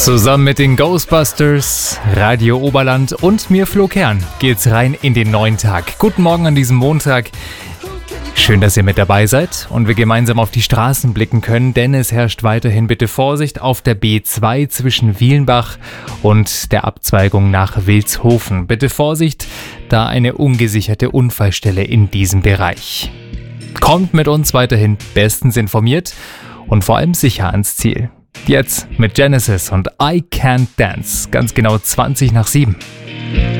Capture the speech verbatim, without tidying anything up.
Zusammen mit den Ghostbusters, Radio Oberland und mir Flo Kern geht's rein in den neuen Tag. Guten Morgen an diesem Montag. Schön, dass ihr mit dabei seid und wir gemeinsam auf die Straßen blicken können, denn es herrscht weiterhin bitte Vorsicht auf der B zwei zwischen Wielenbach und der Abzweigung nach Wilshofen. Bitte Vorsicht, da eine ungesicherte Unfallstelle in diesem Bereich. Kommt mit uns weiterhin bestens informiert und vor allem sicher ans Ziel. Jetzt mit Genesis und I Can't Dance, ganz genau zwanzig nach sieben.